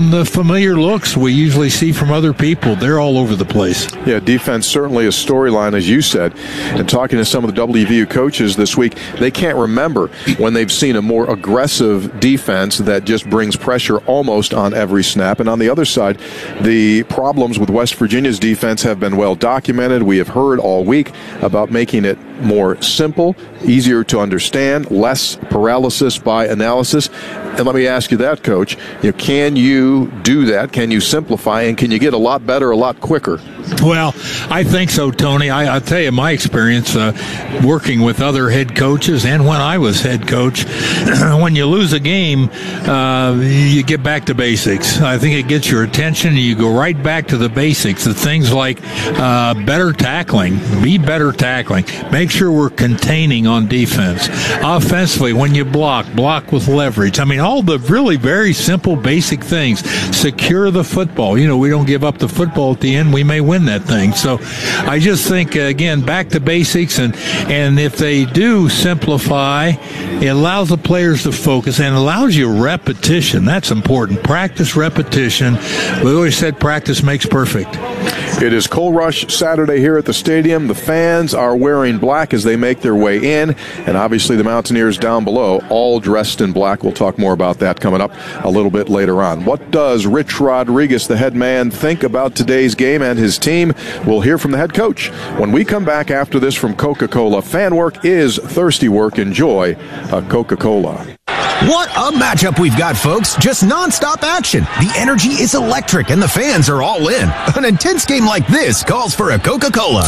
and the familiar looks we usually see from other people. They're all over the place. Yeah, defense certainly a storyline, as you said. And talking to some of the WVU coaches this week, they can't remember when they've seen a more aggressive defense that just brings pressure almost on every snap. And on the other side, the problems with West Virginia's defense have been well documented. We have heard all week about making it more simple, easier to understand, less paralysis by analysis. And let me ask you that, Coach. Can you do that? Can you simplify? And can you get a lot better a lot quicker? Well, I think so, Tony. I'll tell you my experience working with other head coaches and when I was head coach. When you lose a game, you get back to basics. I think it gets your attention. You go right back to the basics, the things like better tackling, be better tackling. Make sure we're containing on defense. Offensively, when you block with leverage. I mean, all the really very simple, basic things. Secure the football. We don't give up the football at the end. We may win that thing. So I just think, again, back to basics. And if they do simplify, it allows the players to focus and allows you repetition. That's important. Practice, repetition. We always said practice makes perfect. It is Coal Rush Saturday here at the stadium. The fans are wearing black as they make their way in, and obviously the Mountaineers down below, all dressed in black. We'll talk more about that coming up a little bit later on. What does Rich Rodriguez, the head man, think about today's game and his team? We'll hear from the head coach when we come back after this from Coca-Cola. Fan work is thirsty work. Enjoy a Coca-Cola. What a matchup we've got, folks. Just nonstop action. The energy is electric and the fans are all in. An intense game like this calls for a Coca-Cola.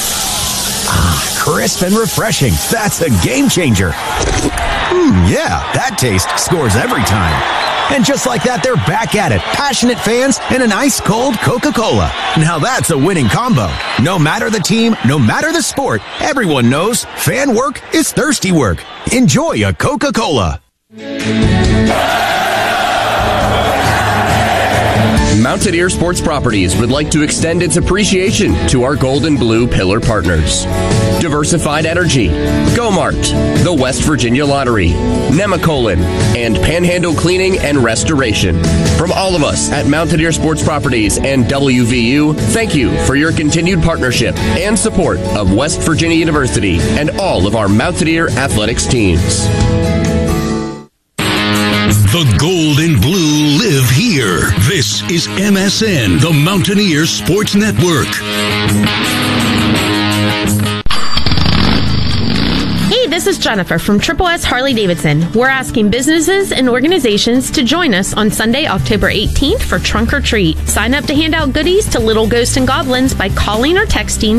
Crisp and refreshing. That's a game changer. Yeah, that taste scores every time. And just like that, they're back at it. Passionate fans and an ice-cold Coca-Cola. Now that's a winning combo. No matter the team, no matter the sport, everyone knows fan work is thirsty work. Enjoy a Coca-Cola. Mountaineer Sports Properties would like to extend its appreciation to our Gold and Blue Pillar partners. Diversified Energy, Go-Mart, the West Virginia Lottery, Nemacolin, and Panhandle Cleaning and Restoration. From all of us at Mountaineer Sports Properties and WVU, thank you for your continued partnership and support of West Virginia University and all of our Mountaineer athletics teams. The gold and blue live here. This is MSN, the Mountaineer Sports Network. Hey, this is Jennifer from Triple S Harley-Davidson. We're asking businesses and organizations to join us on Sunday, October 18th for Trunk or Treat. Sign up to hand out goodies to little ghosts and goblins by calling or texting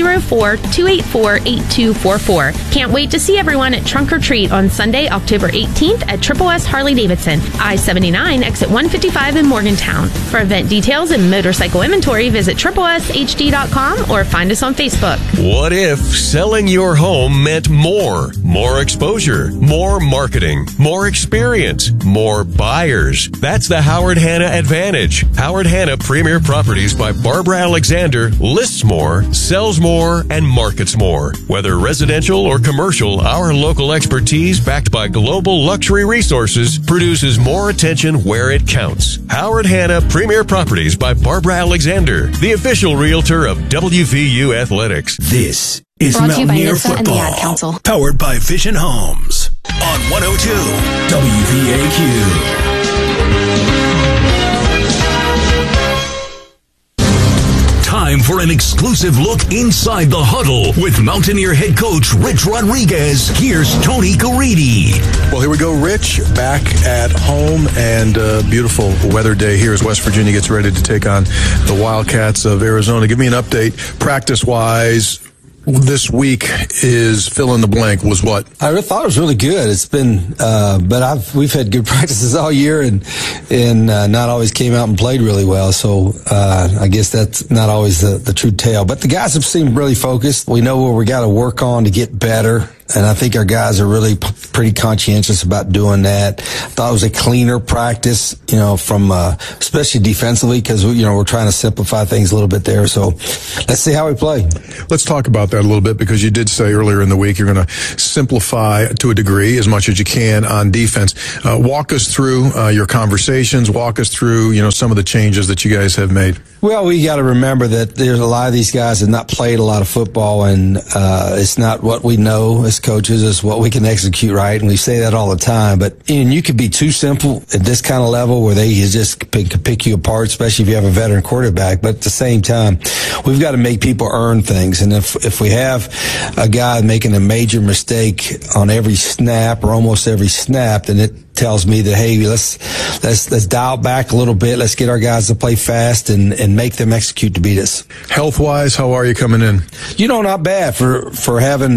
304-284-8244. Can't wait to see everyone at Trunk or Treat on Sunday, October 18th at Triple S Harley-Davidson, I-79, exit 155 in Morgantown. For event details and motorcycle inventory, visit tripleshd.com or find us on Facebook. What if selling your home meant more? More exposure, more marketing, more experience, more buyers. That's the Howard Hanna advantage. Howard Hanna Premier Properties by Barbara Alexander lists more, sells more, and markets more. Whether residential or commercial, our local expertise backed by global luxury resources produces more attention where it counts. Howard Hanna Premier Properties by Barbara Alexander, the official realtor of WVU Athletics. This is Brought to you by Mountaineer NHTSA and the Ad Football, Council. powered by Vision Homes on 102 WVAQ. Time for an exclusive look inside the huddle with Mountaineer head coach Rich Rodriguez. Here's Tony Caridi. Well, here we go, Rich, back at home, and beautiful weather day here as West Virginia gets ready to take on the Wildcats of Arizona. Give me an update, practice-wise. This week is fill in the blank was what? I thought it was really good. It's been, but we've had good practices all year and not always came out and played really well. So, I guess that's not always the true tale, but the guys have seemed really focused. We know where we got to work on to get better. And I think our guys are really pretty conscientious about doing that. I thought it was a cleaner practice, from especially defensively, because we're trying to simplify things a little bit there. So let's see how we play. Let's talk about that a little bit, because you did say earlier in the week you're going to simplify to a degree as much as you can on defense. Walk us through your conversations. Walk us through some of the changes that you guys have made. Well, we got to remember that there's a lot of these guys have not played a lot of football, and it's not what we know as coaches, it's what we can execute, right? And we say that all the time. But you could be too simple at this kind of level where they just pick you apart, especially if you have a veteran quarterback. But at the same time, we've got to make people earn things. And if we have a guy making a major mistake on every snap or almost every snap, then it tells me that, hey, let's dial back a little bit. Let's get our guys to play fast and make them execute to beat us. Health-wise, how are you coming in? Not bad for having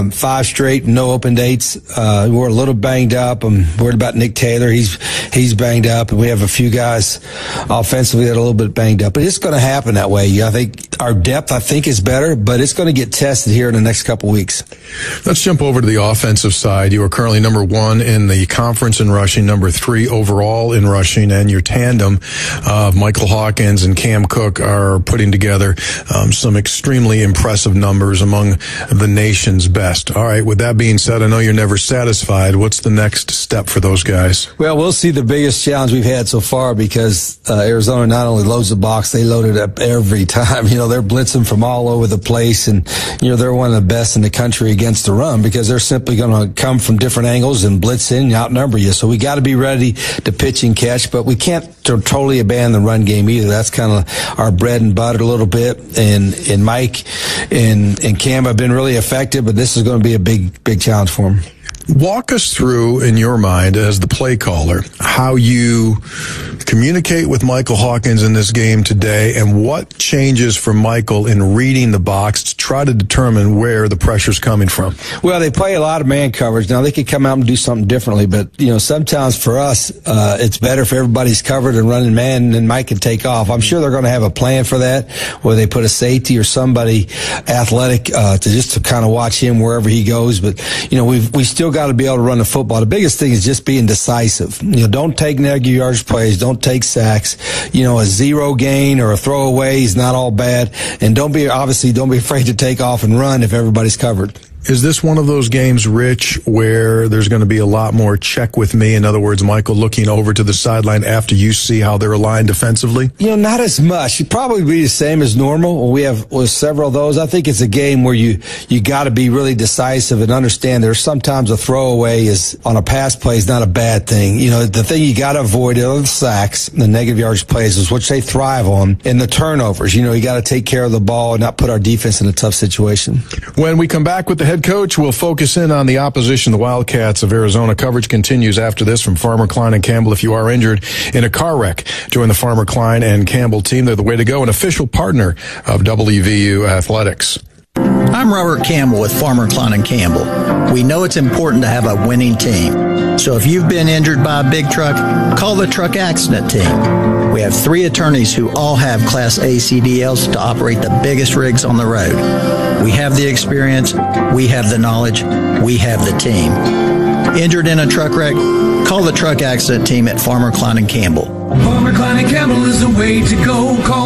5 straight no open dates. We're a little banged up. I'm worried about Nick Taylor. He's banged up, and we have a few guys offensively that are a little bit banged up. But it's going to happen that way. I think our depth, is better, but it's going to get tested here in the next couple weeks. Let's jump over to the offensive side. You are currently number 1 in the conference in rushing, number 3 overall in rushing, and your tandem of Michael Hawkins and Cam Cook are putting together some extremely impressive numbers among the nation's best. All right, with that being said, I know you're never satisfied. What's the next step for those guys? Well, we'll see the biggest challenge we've had so far, because Arizona not only loads the box, they load it up every time. They're blitzing from all over the place, and they're one of the best in the country against the run, because they're simply going to come from different angles and blitz in and outnumber you. So we got to be ready to pitch and catch, but we can't totally abandon the run game either. That's kind of our bread and butter a little bit. And Mike and Cam have been really effective, but this is going to be a big challenge for them. Walk us through, in your mind, as the play caller, how you communicate with Michael Hawkins in this game today, and what changes for Michael in reading the box to try to determine where the pressure's coming from. Well, they play a lot of man coverage. Now, they could come out and do something differently, but, sometimes for us, it's better if everybody's covered and running man, and then Mike can take off. I'm sure they're going to have a plan for that, where they put a safety or somebody athletic to kind of watch him wherever he goes. But, we still got to be able to run the football. The biggest thing is just being decisive. Don't take negative yardage plays. Don't take sacks. A 0 gain or a throwaway is not all bad. And don't be afraid to take off and run if everybody's covered. Is this one of those games, Rich, where there's going to be a lot more check with me? In other words, Michael looking over to the sideline after you see how they're aligned defensively? Not as much. It'd probably be the same as normal. We have several of those. I think it's a game where you got to be really decisive and understand there's sometimes a throwaway is on a pass play is not a bad thing. The thing you got to avoid are the sacks, the negative yardage plays, which they thrive on, and the turnovers. You got to take care of the ball and not put our defense in a tough situation. When we come back with the head coach, we'll focus in on the opposition, the Wildcats of Arizona. Coverage continues after this from Farmer, Klein, and Campbell. If you are injured in a car wreck, join the Farmer, Klein, and Campbell team. They're the way to go, an official partner of WVU Athletics. I'm Robert Campbell with Farmer, Klein, and Campbell. We know it's important to have a winning team. So if you've been injured by a big truck, call the truck accident team. We have 3 attorneys who all have Class A CDLs to operate the biggest rigs on the road. We have the experience, we have the knowledge, we have the team. Injured in a truck wreck? Call the truck accident team at Farmer, Klein, and Campbell. Farmer, Klein, and Campbell is the way to go. Call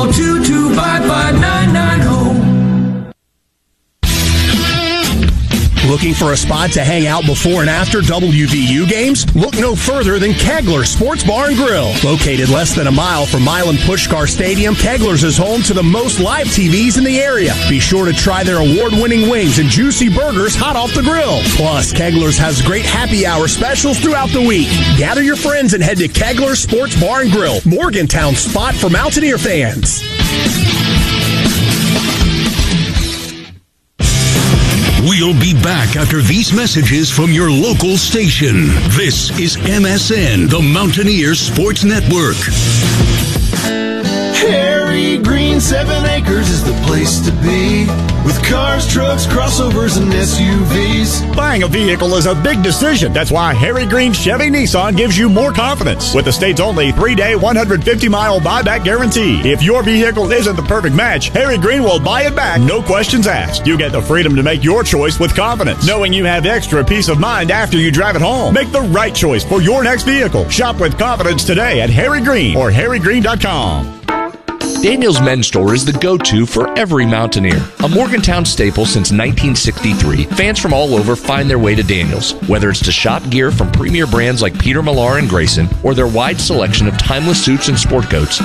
2255990. Looking for a spot to hang out before and after WVU games? Look no further than Kegler's Sports Bar and Grill. Located less than a mile from Milan Puskar Stadium, Kegler's is home to the most live TVs in the area. Be sure to try their award-winning wings and juicy burgers hot off the grill. Plus, Kegler's has great happy hour specials throughout the week. Gather your friends and head to Kegler's Sports Bar and Grill, Morgantown's spot for Mountaineer fans. We'll be back after these messages from your local station. This is MSN, the Mountaineers Sports Network. Harry Harry Green, 7 acres is the place to be. With cars, trucks, crossovers, and SUVs. Buying a vehicle is a big decision. That's why Harry Green Chevy Nissan gives you more confidence. With the state's only 3-day, 150-mile buyback guarantee. If your vehicle isn't the perfect match, Harry Green will buy it back, no questions asked. You get the freedom to make your choice with confidence, knowing you have extra peace of mind after you drive it home. Make the right choice for your next vehicle. Shop with confidence today at Harry Green or harrygreen.com. Daniel's Men's Store is the go-to for every Mountaineer. A Morgantown staple since 1963, fans from all over find their way to Daniel's. Whether it's to shop gear from premier brands like Peter Millar and Grayson, or their wide selection of timeless suits and sport coats,